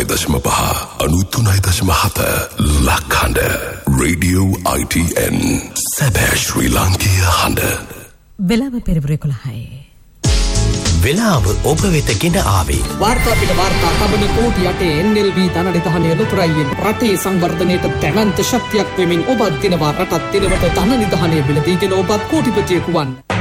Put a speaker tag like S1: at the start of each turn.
S1: 93.5 93.7 ලක්හඬ Radio ITN සැබෑ ශ්‍රී ලාංකීය හඬ.
S2: වෙලාව පෙරවරු 11යි.
S3: වෙලාව ඔබ වෙත ගෙන ආවේ
S4: වාර්තා පිට වාර්තා තබන කෝටි 8 NLB ධනනිධානය ලොතරැයියෙන් රටේ සංවර්ධනයට දැවැන්ත ශක්තියක් වෙමින් ඔබත් දිනවා රටත් දිනවට ධනනිධානය බිලදීගෙන ඔබත් කෝටිපතියෙකු වන්න.